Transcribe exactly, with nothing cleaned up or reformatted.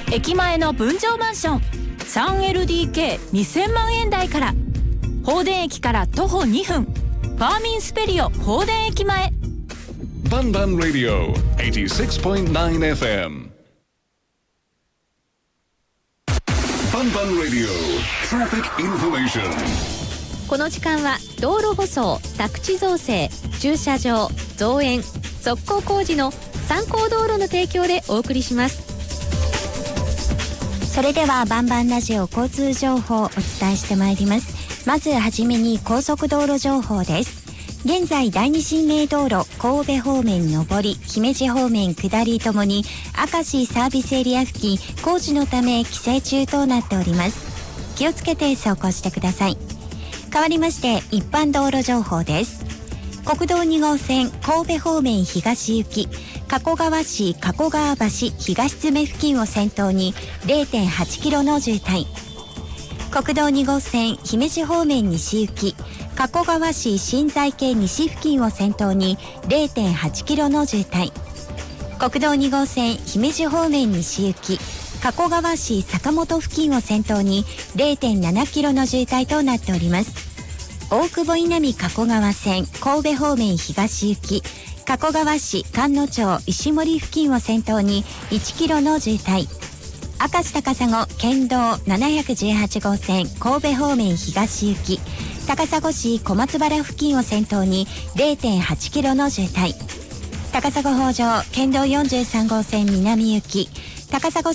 駅前の分譲マンション スリーエルディーケーにせんまんえん台から。放電駅から徒歩にふん、ファーミンスペリオ放電駅前。 バンバンラディオ はちじゅうろくてんきゅうエフエム。バンバンラディオ Traffic Information。 この時間は道路舗装、宅地造成、駐車場、造園、側溝工事の参考道路の提供でお送りします。 それではバンバンラジオ交通情報をお伝えしてまいります。まずはじめに高速道路情報です。現在第二新名道路神戸方面上り、姫路方面下りともに明石サービスエリア付近工事のため規制中となっております。気をつけて走行してください。変わりまして一般道路情報です。国道に号線神戸方面東行き、加古川市加古川橋東詰付近を先頭に れいてんはちキロの渋滞。国道に号線姫路方面西行き、加古川市新在家西付近を先頭に れいてんはちキロの渋滞。国道に号線姫路方面西行き、加古川市坂本付近を先頭に れいてんななキロの渋滞となっております。大久保稲美加古川線神戸方面東行き、加古川市菅野町石森付近を先頭にいちキロの渋滞。明石高砂県道ななひゃくじゅうはち号線神戸方面東行き、高砂市小松原付近を先頭に れいてんはちキロの渋滞。高砂北条県道よんじゅうさん号線南行き、高砂